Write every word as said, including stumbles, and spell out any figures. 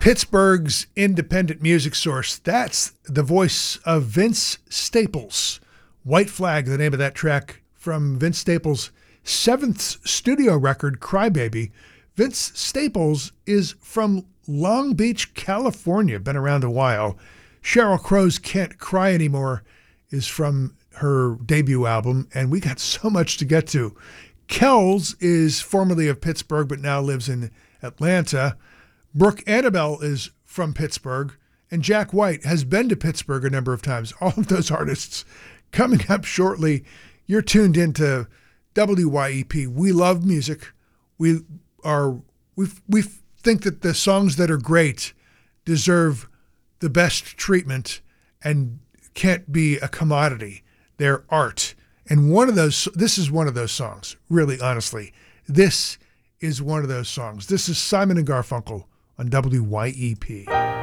Pittsburgh's independent music source. That's the voice of Vince Staples. White Flag, the name of that track from Vince Staples' seventh studio record, Crybaby. Vince Staples is from Long Beach, California, been around a while. Sheryl Crow's Can't Cry Anymore is from her debut album, and we got so much to get to. Kells is formerly of Pittsburgh, but now lives in Atlanta. Brooke Annabelle is from Pittsburgh, and Jack White has been to Pittsburgh a number of times. All of those artists coming up shortly. You're tuned into W Y E P. We love music. We are we we think that the songs that are great deserve the best treatment and can't be a commodity. They're art. And one of those, this is one of those songs, really, honestly. This is one of those songs. This is Simon and Garfunkel on W Y E P.